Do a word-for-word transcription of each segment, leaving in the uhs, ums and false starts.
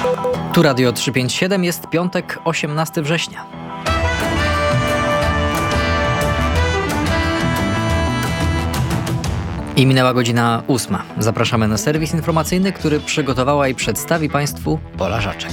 Tu Radio trzysta pięćdziesiąt siedem, jest piątek, osiemnastego września. I minęła godzina ósma. Zapraszamy na serwis informacyjny, który przygotowała i przedstawi Państwu Pola Żaczek.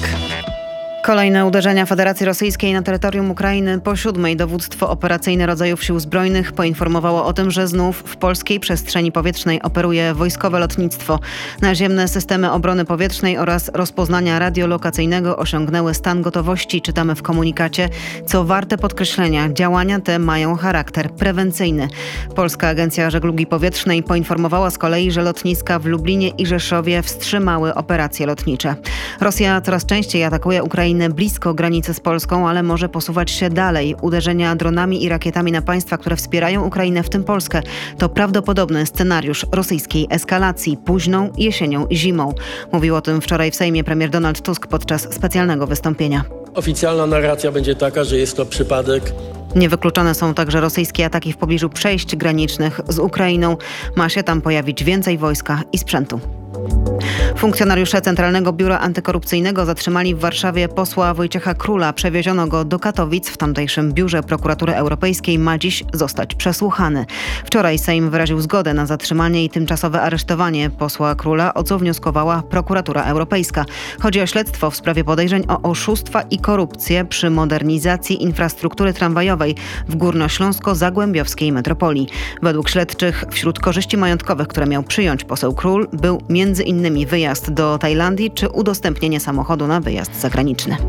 Kolejne uderzenia Federacji Rosyjskiej na terytorium Ukrainy. Po siódmej dowództwo operacyjne rodzajów sił zbrojnych poinformowało o tym, że znów w polskiej przestrzeni powietrznej operuje wojskowe lotnictwo. Naziemne systemy obrony powietrznej oraz rozpoznania radiolokacyjnego osiągnęły stan gotowości, czytamy w komunikacie. Co warte podkreślenia, działania te mają charakter prewencyjny. Polska Agencja Żeglugi Powietrznej poinformowała z kolei, że lotniska w Lublinie i Rzeszowie wstrzymały operacje lotnicze. Rosja coraz częściej atakuje Ukrainę blisko granicy z Polską, ale może posuwać się dalej. Uderzenia dronami i rakietami na państwa, które wspierają Ukrainę, w tym Polskę, to prawdopodobny scenariusz rosyjskiej eskalacji późną jesienią i zimą. Mówił o tym wczoraj w Sejmie premier Donald Tusk podczas specjalnego wystąpienia. Oficjalna narracja będzie taka, że jest to przypadek. Niewykluczone są także rosyjskie ataki w pobliżu przejść granicznych z Ukrainą. Ma się tam pojawić więcej wojska i sprzętu. Funkcjonariusze Centralnego Biura Antykorupcyjnego zatrzymali w Warszawie posła Wojciecha Króla. Przewieziono go do Katowic. W tamtejszym biurze Prokuratury Europejskiej ma dziś zostać przesłuchany. Wczoraj Sejm wyraził zgodę na zatrzymanie i tymczasowe aresztowanie posła Króla, o co wnioskowała Prokuratura Europejska. Chodzi o śledztwo w sprawie podejrzeń o oszustwa i korupcję przy modernizacji infrastruktury tramwajowej w górnośląsko-zagłębiowskiej metropolii. Według śledczych wśród korzyści majątkowych, które miał przyjąć poseł Król, był między innymi wyjazd do Tajlandii czy udostępnienie samochodu na wyjazd zagraniczny.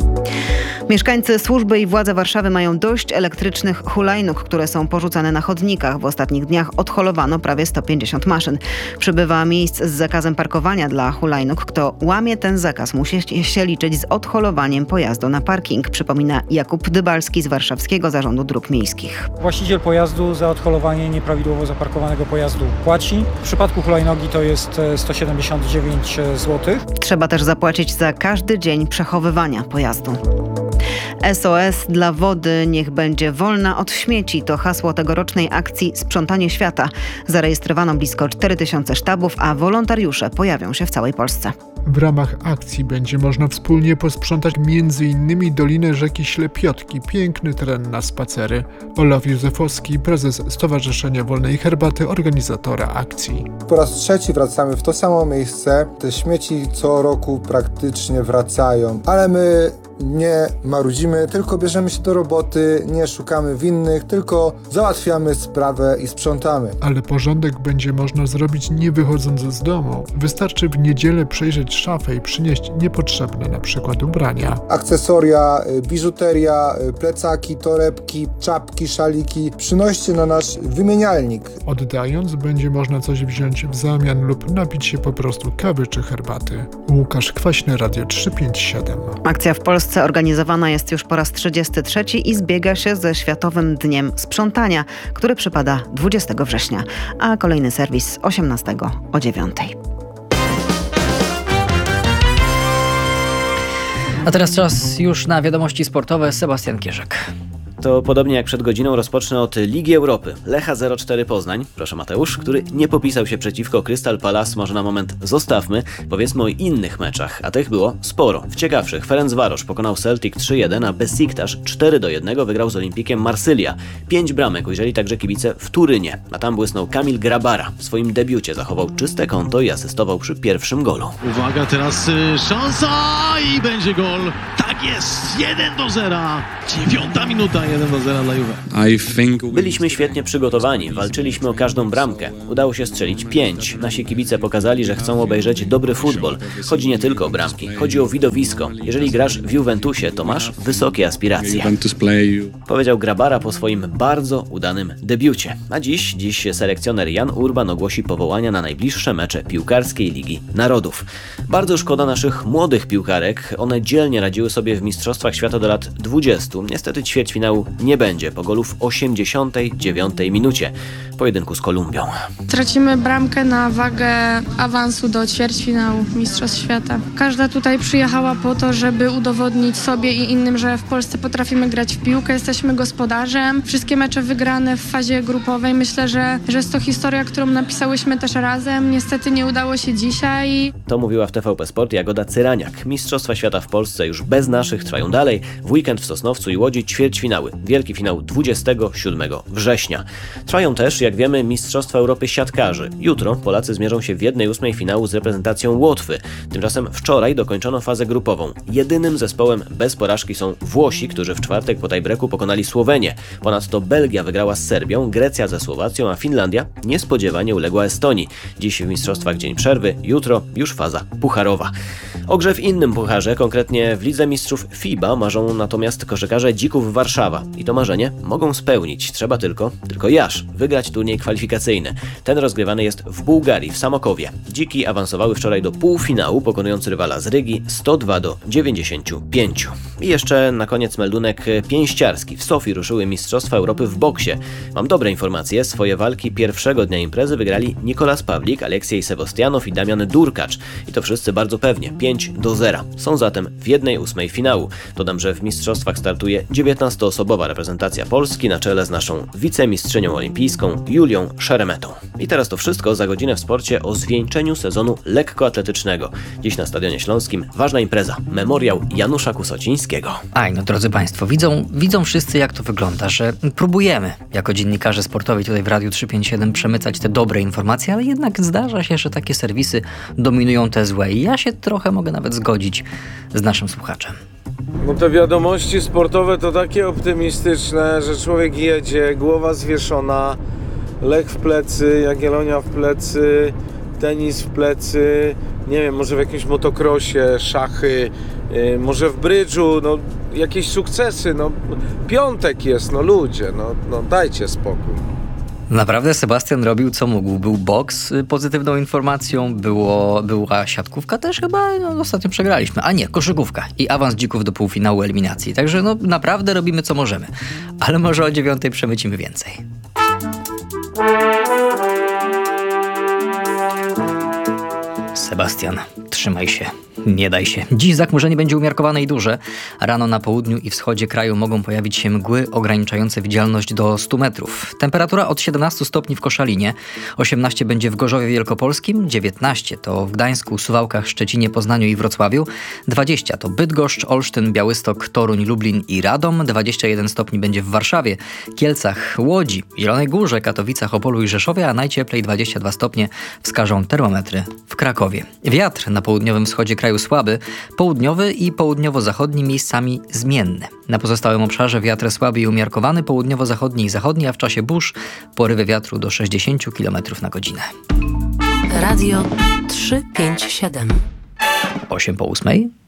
Mieszkańcy, służby i władze Warszawy mają dość elektrycznych hulajnóg, które są porzucane na chodnikach. W ostatnich dniach odholowano prawie sto pięćdziesiąt maszyn. Przybywa miejsc z zakazem parkowania dla hulajnóg. Kto łamie ten zakaz, musi się liczyć z odholowaniem pojazdu na parking, przypomina Jakub Dybalski z Warszawskiego Zarządu Dróg Miejskich. Właściciel pojazdu za odholowanie nieprawidłowo zaparkowanego pojazdu płaci. W przypadku hulajnogi to jest sto siedemdziesiąt dziewięć złotych. Trzeba też zapłacić za każdy dzień przechowywania pojazdu. S O S dla wody, niech będzie wolna od śmieci. To hasło tegorocznej akcji Sprzątanie Świata. Zarejestrowano blisko cztery tysiące sztabów, a wolontariusze pojawią się w całej Polsce. W ramach akcji będzie można wspólnie posprzątać między innymi dolinę rzeki Ślepiotki. Piękny teren na spacery. Olaf Józefowski, prezes Stowarzyszenia Wolnej Herbaty, organizatora akcji. Po raz trzeci wracamy w to samo miejsce. Te śmieci co roku praktycznie wracają, ale my nie marudzimy, tylko bierzemy się do roboty, nie szukamy winnych, tylko załatwiamy sprawę i sprzątamy. Ale porządek będzie można zrobić nie wychodząc z domu. Wystarczy w niedzielę przejrzeć szafę i przynieść niepotrzebne na przykład ubrania. Akcesoria, biżuteria, plecaki, torebki, czapki, szaliki przynoście na nasz wymienialnik. Oddając będzie można coś wziąć w zamian lub napić się po prostu kawy czy herbaty. Łukasz Kwaśny, Radio trzysta pięćdziesiąt siedem. Akcja w Polsce organizowana jest już po raz trzydziesty trzeci i zbiega się ze Światowym Dniem Sprzątania, który przypada dwudziestego września, a kolejny serwis osiemnastego o dziewiątej. A teraz czas już na wiadomości sportowe. Sebastian Kierzek. To podobnie jak przed godziną rozpocznę od Ligi Europy. Lecha zero cztery Poznań, proszę Mateusz, który nie popisał się przeciwko Crystal Palace, może na moment zostawmy. Powiedzmy o innych meczach, a tych było sporo. W ciekawszych Ferencvaros pokonał Celtic trzy jeden, a Besiktas cztery do jednego wygrał z Olimpikiem Marsylia. Pięć bramek ujrzeli także kibice w Turynie, a tam błysnął Kamil Grabara. W swoim debiucie zachował czyste konto i asystował przy pierwszym golu. Uwaga, teraz y, szansa i będzie gol. Tak jest, jeden do zera. Dziewiąta minuta, jeden do zera dla Juve. Byliśmy świetnie przygotowani, walczyliśmy o każdą bramkę. Udało się strzelić pięć. Nasi kibice pokazali, że chcą obejrzeć dobry futbol. Chodzi nie tylko o bramki, chodzi o widowisko. Jeżeli grasz w Juventusie, to masz wysokie aspiracje. Powiedział Grabara po swoim bardzo udanym debiucie. A dziś, dziś selekcjoner Jan Urban ogłosi powołania na najbliższe mecze piłkarskiej Ligi Narodów. Bardzo szkoda naszych młodych piłkarek. One dzielnie radziły sobie sobie w Mistrzostwach Świata do lat dwudziestu. Niestety ćwierćfinału nie będzie po golu w osiemdziesiątej dziewiątej minucie pojedynku z Kolumbią. Tracimy bramkę na wagę awansu do ćwierćfinału Mistrzostw Świata. Każda tutaj przyjechała po to, żeby udowodnić sobie i innym, że w Polsce potrafimy grać w piłkę, jesteśmy gospodarzem. Wszystkie mecze wygrane w fazie grupowej. Myślę, że, że jest to historia, którą napisałyśmy też razem. Niestety nie udało się dzisiaj. To mówiła w T V P Sport Jagoda Cyraniak. Mistrzostwa Świata w Polsce już bez naszych trwają dalej. W weekend w Sosnowcu i Łodzi ćwierćfinały. Wielki finał dwudziestego siódmego września. Trwają też, jak wiemy, Mistrzostwa Europy siatkarzy. Jutro Polacy zmierzą się w jednej ósmej finału z reprezentacją Łotwy. Tymczasem wczoraj dokończono fazę grupową. Jedynym zespołem bez porażki są Włosi, którzy w czwartek po tiebreaku pokonali Słowenię. Ponadto Belgia wygrała z Serbią, Grecja ze Słowacją, a Finlandia niespodziewanie uległa Estonii. Dziś w Mistrzostwach dzień przerwy, jutro już faza pucharowa. O grze w innym pucharze, konkretnie w Lidze Mistrzów FIBA, marzą natomiast koszykarze Dzików Warszawa. I to marzenie mogą spełnić. Trzeba tylko, tylko jaż, wygrać turniej kwalifikacyjny. Ten rozgrywany jest w Bułgarii, w Samokowie. Dziki awansowały wczoraj do półfinału, pokonując rywala z Rygi sto dwa do dziewięćdziesięciu pięciu. I jeszcze na koniec meldunek pięściarski. W Sofii ruszyły Mistrzostwa Europy w boksie. Mam dobre informacje. Swoje walki pierwszego dnia imprezy wygrali Nikolas Pawlik, Aleksiej Sewostianow i Damian Durkacz. I to wszyscy bardzo pewnie. pięć do zera. Są zatem w jednej ósmej finału. Dodam, że w mistrzostwach startuje dziewiętnastoosobowa reprezentacja Polski na czele z naszą wicemistrzynią olimpijską Julią Szeremetą. I teraz to wszystko. Za godzinę w sporcie o zwieńczeniu sezonu lekkoatletycznego. Dziś na Stadionie Śląskim ważna impreza. Memoriał Janusza Kusocińskiego. Aj, no drodzy Państwo, widzą, widzą wszyscy, jak to wygląda, że próbujemy jako dziennikarze sportowi tutaj w Radiu trzysta pięćdziesiąt siedem przemycać te dobre informacje, ale jednak zdarza się, że takie serwisy dominują te złe i ja się trochę mogę nawet zgodzić z naszym słuchaczem. No te wiadomości sportowe to takie optymistyczne, że człowiek jedzie, głowa zwieszona, Lech w plecy, Jagiellonia w plecy, tenis w plecy, nie wiem, może w jakimś motocrossie, szachy, yy, może w brydżu, no jakieś sukcesy, no piątek jest, no ludzie, no, no dajcie spokój. Naprawdę Sebastian robił co mógł. Był boks pozytywną informacją, było, była siatkówka też chyba, no, ostatnio przegraliśmy. A nie, koszykówka i awans Dzików do półfinału eliminacji. Także no naprawdę robimy co możemy. Ale może o dziewiątej przemycimy więcej. Sebastian, trzymaj się, nie daj się. Dziś zachmurzenie będzie umiarkowane i duże. Rano na południu i wschodzie kraju mogą pojawić się mgły ograniczające widzialność do stu metrów. Temperatura od siedemnastu stopni w Koszalinie, osiemnaście będzie w Gorzowie Wielkopolskim, dziewiętnaście to w Gdańsku, Suwałkach, Szczecinie, Poznaniu i Wrocławiu, dwadzieścia to Bydgoszcz, Olsztyn, Białystok, Toruń, Lublin i Radom, dwadzieścia jeden stopni będzie w Warszawie, Kielcach, Łodzi, Zielonej Górze, Katowicach, Opolu i Rzeszowie, a najcieplej dwadzieścia dwa stopnie wskażą termometry w Krakowie. Wiatr na południowym wschodzie kraju słaby, południowy i południowo-zachodni miejscami zmienny. Na pozostałym obszarze wiatr słaby i umiarkowany, południowo-zachodni i zachodni, a w czasie burz porywy wiatru do sześćdziesiąt kilometrów na godzinę. Radio trzysta pięćdziesiąt siedem. osiem po ósmej.